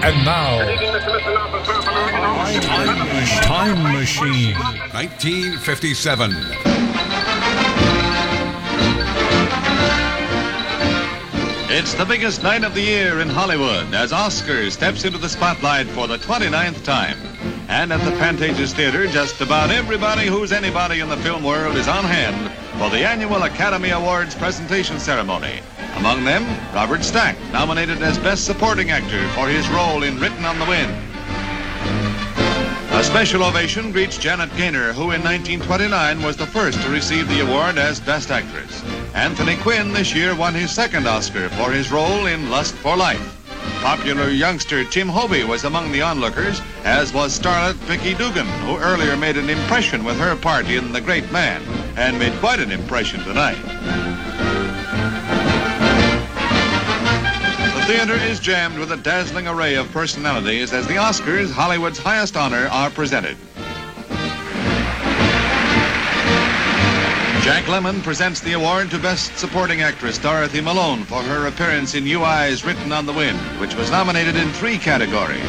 And now, Time Machine. 1957. It's the biggest night of the year in Hollywood as Oscar steps into the spotlight for the 29th time. And at the Pantages Theater, just about everybody who's anybody in the film world is on hand for the annual Academy Awards presentation ceremony. Among them, Robert Stack, nominated as Best Supporting Actor for his role in Written on the Wind. A special ovation greets Janet Gaynor, who in 1929 was the first to receive the award as Best Actress. Anthony Quinn this year won his second Oscar for his role in Lust for Life. Popular youngster Tim Hobie was among the onlookers, as was starlet Vicki Dugan, who earlier made an impression with her part in The Great Man, and made quite an impression tonight. The theater is jammed with a dazzling array of personalities as the Oscars, Hollywood's highest honor, are presented. Jack Lemmon presents the award to Best Supporting Actress Dorothy Malone for her appearance in U.I.'s Written on the Wind, which was nominated in 3 categories.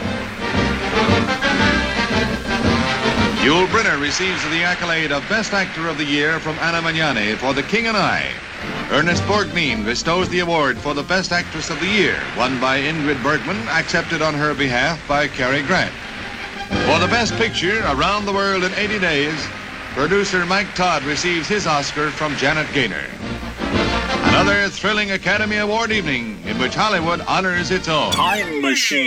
Yul Brynner receives the accolade of Best Actor of the Year from Anna Magnani for The King and I. Ernest Borgnine bestows the award for the Best Actress of the Year, won by Ingrid Bergman, accepted on her behalf by Cary Grant. For the Best Picture, Around the World in 80 Days, producer Mike Todd receives his Oscar from Janet Gaynor. Another thrilling Academy Award evening in which Hollywood honors its own. Time Machine.